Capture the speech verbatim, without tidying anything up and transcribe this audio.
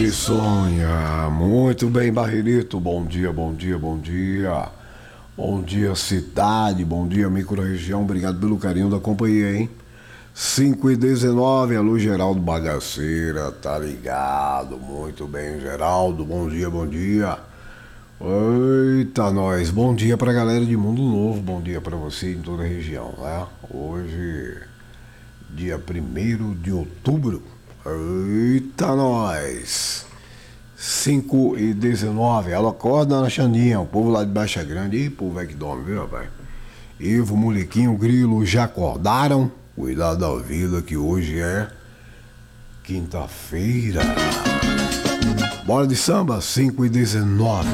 E sonha, muito bem, Barreirito, bom dia, bom dia, bom dia. Bom dia, cidade, bom dia, micro-região, obrigado pelo carinho da companhia, hein? cinco e dezenove, alô, Geraldo Bagaceira, tá ligado? Muito bem, Geraldo, bom dia, bom dia. Eita, nós, bom dia pra galera de Mundo Novo, bom dia pra você em toda a região, né? Hoje, dia primeiro de outubro, eita, nós, cinco e dezenove, ela acorda na Xandinha, o povo lá de Baixa Grande, e povo é que dorme, viu, rapaz? Ivo, Molequinho, Grilo, já acordaram? Cuidado da vida que hoje é quinta-feira. Bora de samba, cinco e dezenove.